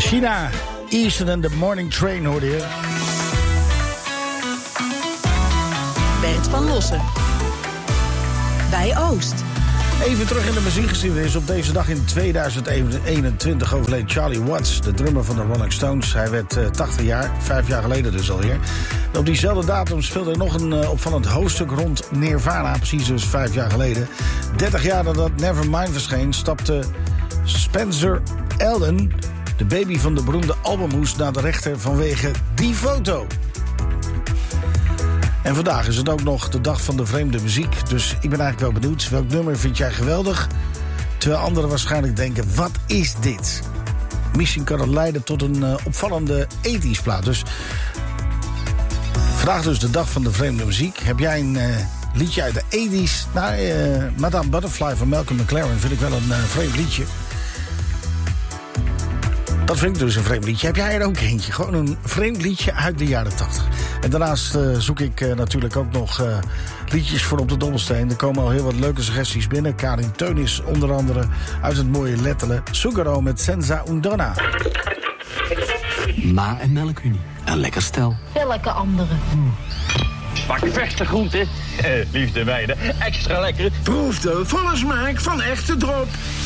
China, Eastern and the Morning Train hoorde je. Bert van Lossen. Bij Oost. Even terug in de muziekgeschiedenis. Op deze dag in 2021 overleed Charlie Watts, de drummer van de Rolling Stones. Hij werd 80 jaar, 5 jaar geleden dus alweer. En op diezelfde datum speelde hij nog een opvallend hoofdstuk rond Nirvana, precies dus 5 jaar geleden. 30 jaar nadat Nevermind verscheen, stapte Spencer Elden, de baby van de beroemde albumhoes, naar de rechter vanwege die foto. En vandaag is het ook nog de dag van de vreemde muziek. Dus ik ben eigenlijk wel benieuwd, welk nummer vind jij geweldig? Terwijl anderen waarschijnlijk denken, wat is dit? Misschien kan het leiden tot een opvallende 80s plaat. Dus vandaag dus de dag van de vreemde muziek. Heb jij een liedje uit de 80s? Nou, Madame Butterfly van Malcolm McLaren vind ik wel een vreemd liedje. Dat vind ik dus een vreemd liedje. Heb jij er ook eentje? Gewoon een vreemd liedje uit de jaren 80. En daarnaast zoek ik natuurlijk ook nog liedjes voor op de Dobbelsteen. Er komen al heel wat leuke suggesties binnen. Karin Teunis onder andere uit het mooie Lettelen. Sugaro met Senza un Donna. Ma en Melkunie. Een lekker stel. Welke andere? Pak verse groenten, liefde meiden, extra lekker. Proef de volle smaak van echte drop.